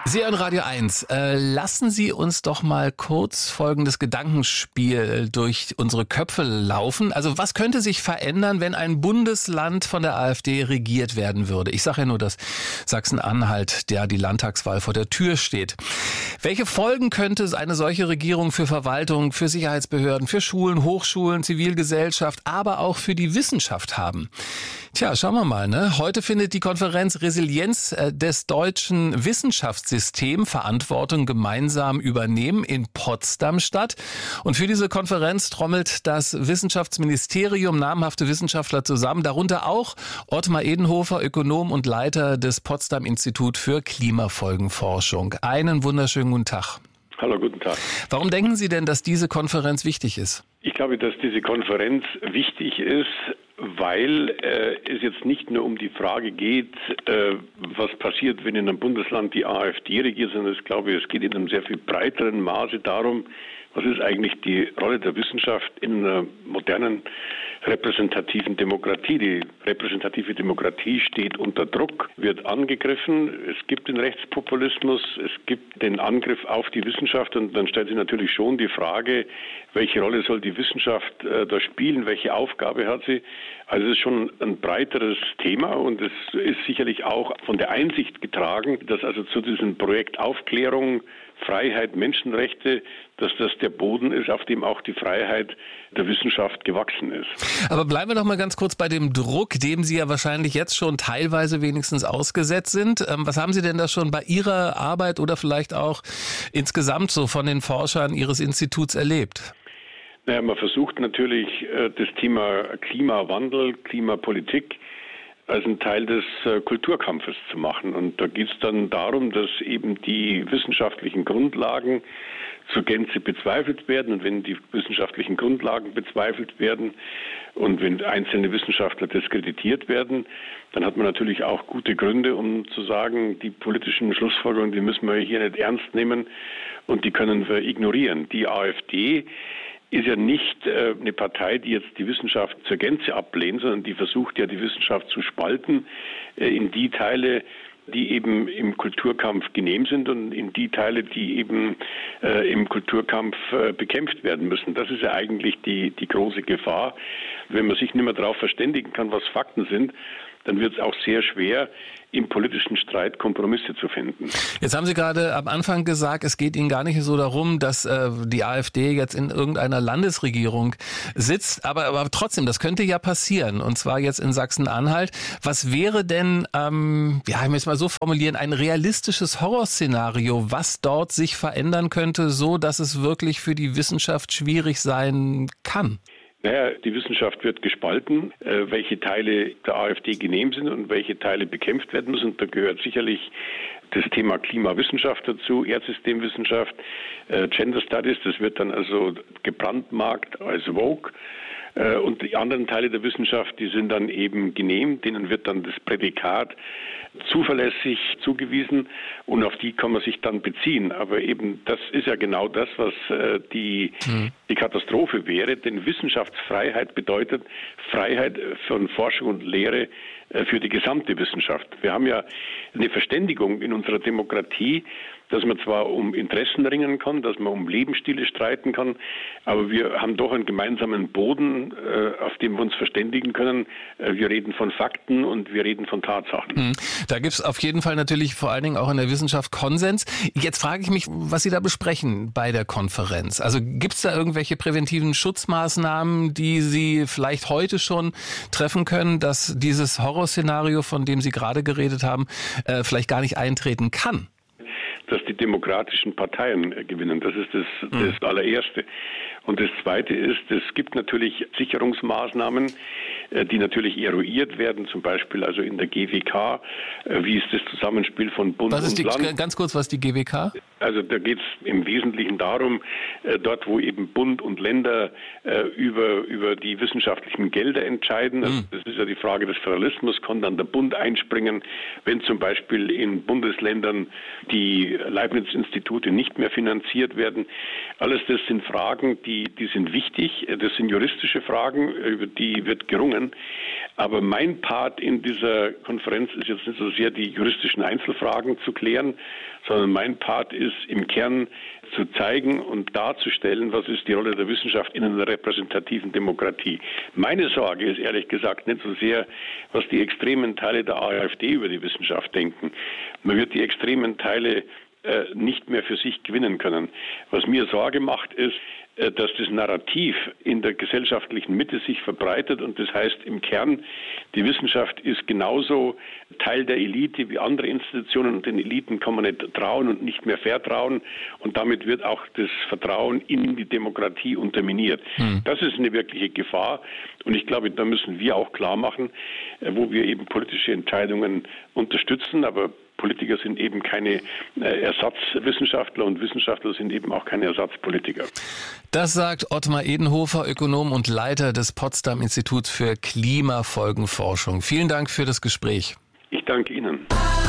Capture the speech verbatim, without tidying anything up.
Sie hören Radio eins. Äh, lassen Sie uns doch mal kurz folgendes Gedankenspiel durch unsere Köpfe laufen. Also was könnte sich verändern, wenn ein Bundesland von der AfD regiert werden würde? Ich sage ja nur, dass Sachsen-Anhalt, der die Landtagswahl vor der Tür steht. Welche Folgen könnte eine solche Regierung für Verwaltung, für Sicherheitsbehörden, für Schulen, Hochschulen, Zivilgesellschaft, aber auch für die Wissenschaft haben? Tja, schauen wir mal. Ne? Heute findet die Konferenz Resilienz des deutschen Wissenschaftssystems Verantwortung gemeinsam übernehmen in Potsdam statt. Und für diese Konferenz trommelt das Wissenschaftsministerium namhafte Wissenschaftler zusammen, darunter auch Ottmar Edenhofer, Ökonom und Leiter des Potsdam Institut für Klimafolgenforschung. Einen wunderschönen guten Tag. Hallo, guten Tag. Warum denken Sie denn, dass diese Konferenz wichtig ist? Ich glaube, dass diese Konferenz wichtig ist, weil äh, es jetzt nicht nur um die Frage geht, äh, was passiert, wenn in einem Bundesland die AfD regiert, sondern ich glaube, es geht in einem sehr viel breiteren Maße darum, was ist eigentlich die Rolle der Wissenschaft in einer modernen repräsentativen Demokratie. Die repräsentative Demokratie steht unter Druck, wird angegriffen. Es gibt den Rechtspopulismus, es gibt den Angriff auf die Wissenschaft und dann stellt sich natürlich schon die Frage, welche Rolle soll die Wissenschaft äh, da spielen, welche Aufgabe hat sie? Also es ist schon ein breiteres Thema und es ist sicherlich auch von der Einsicht getragen, dass also zu diesem Projekt Aufklärung, Freiheit, Menschenrechte, dass das der Boden ist, auf dem auch die Freiheit der Wissenschaft gewachsen ist. Aber bleiben wir doch mal ganz kurz bei dem Druck, dem Sie ja wahrscheinlich jetzt schon teilweise wenigstens ausgesetzt sind. Was haben Sie denn da schon bei Ihrer Arbeit oder vielleicht auch insgesamt so von den Forschern Ihres Instituts erlebt? Naja, man versucht natürlich das Thema Klimawandel, Klimapolitik als ein Teil des äh, Kulturkampfes zu machen. Und da geht es dann darum, dass eben die wissenschaftlichen Grundlagen zur Gänze bezweifelt werden. Und wenn die wissenschaftlichen Grundlagen bezweifelt werden und wenn einzelne Wissenschaftler diskreditiert werden, dann hat man natürlich auch gute Gründe, um zu sagen, die politischen Schlussfolgerungen, die müssen wir hier nicht ernst nehmen und die können wir ignorieren. Die AfD ist ja nicht äh, eine Partei, die jetzt die Wissenschaft zur Gänze ablehnt, sondern die versucht ja, die Wissenschaft zu spalten äh, in die Teile, die eben im Kulturkampf genehm sind und in die Teile, die eben äh, im Kulturkampf äh, bekämpft werden müssen. Das ist ja eigentlich die, die große Gefahr. Wenn man sich nicht mehr darauf verständigen kann, was Fakten sind, dann wird es auch sehr schwer, im politischen Streit Kompromisse zu finden. Jetzt haben Sie gerade am Anfang gesagt, es geht Ihnen gar nicht so darum, dass äh, die AfD jetzt in irgendeiner Landesregierung sitzt, aber, aber trotzdem, das könnte ja passieren, und zwar jetzt in Sachsen-Anhalt. Was wäre denn, ähm, ja, ich muss es mal so formulieren, ein realistisches Horrorszenario, was dort sich verändern könnte, so dass es wirklich für die Wissenschaft schwierig sein kann? Naja, die Wissenschaft wird gespalten, äh, welche Teile der AfD genehm sind und welche Teile bekämpft werden müssen. Und da gehört sicherlich das Thema Klimawissenschaft dazu, Erdsystemwissenschaft, äh, Gender Studies, das wird dann also gebrandmarkt als Vogue. Äh, und die anderen Teile der Wissenschaft, die sind dann eben genehm, denen wird dann das Prädikat zuverlässig zugewiesen und auf die kann man sich dann beziehen. Aber eben das ist ja genau das, was äh, die, mhm. die Katastrophe wäre, denn Wissenschaftsfreiheit bedeutet Freiheit von Forschung und Lehre äh, für die gesamte Wissenschaft. Wir haben ja eine Verständigung in unserer Demokratie, dass man zwar um Interessen ringen kann, dass man um Lebensstile streiten kann, aber wir haben doch einen gemeinsamen Boden, äh, auf dem wir uns verständigen können. Äh, wir reden von Fakten und wir reden von Tatsachen. Mhm. Da gibt es auf jeden Fall natürlich vor allen Dingen auch in der Wissenschaft Konsens. Jetzt frage ich mich, was Sie da besprechen bei der Konferenz. Also gibt es da irgendwelche präventiven Schutzmaßnahmen, die Sie vielleicht heute schon treffen können, dass dieses Horrorszenario, von dem Sie gerade geredet haben, äh, vielleicht gar nicht eintreten kann? Dass die demokratischen Parteien gewinnen. Das ist das, das mhm. allererste. Und das zweite ist, es gibt natürlich Sicherungsmaßnahmen, die natürlich eruiert werden, zum Beispiel also in der G W K. Wie ist das Zusammenspiel von Bund was ist und die, Land? Ganz kurz, was ist die G W K? Also da geht es im Wesentlichen darum, dort wo eben Bund und Länder über, über die wissenschaftlichen Gelder entscheiden. Also das ist ja die Frage des Föderalismus, kann dann der Bund einspringen, wenn zum Beispiel in Bundesländern die Leibniz-Institute nicht mehr finanziert werden. Alles das sind Fragen, die die, die sind wichtig. Das sind juristische Fragen, über die wird gerungen. Aber mein Part in dieser Konferenz ist jetzt nicht so sehr die juristischen Einzelfragen zu klären, sondern mein Part ist im Kern zu zeigen und darzustellen, was ist die Rolle der Wissenschaft in einer repräsentativen Demokratie. Meine Sorge ist ehrlich gesagt nicht so sehr, was die extremen Teile der AfD über die Wissenschaft denken. Man wird die extremen Teile äh, nicht mehr für sich gewinnen können. Was mir Sorge macht, ist, äh, dass das Narrativ in der gesellschaftlichen Mitte sich verbreitet und das heißt im Kern, die Wissenschaft ist genauso Teil der Elite wie andere Institutionen und den Eliten kann man nicht trauen und nicht mehr vertrauen und damit wird auch das Vertrauen in die Demokratie unterminiert. Hm. Das ist eine wirkliche Gefahr und ich glaube, da müssen wir auch klar machen, äh, wo wir eben politische Entscheidungen unterstützen, aber Politiker sind eben keine äh, Ersatzwissenschaftler und Wissenschaftler sind eben auch keine Ersatzpolitiker. Das sagt Ottmar Edenhofer, Ökonom und Leiter des Potsdam Instituts für Klimafolgenforschung. Vielen Dank für das Gespräch. Ich danke Ihnen.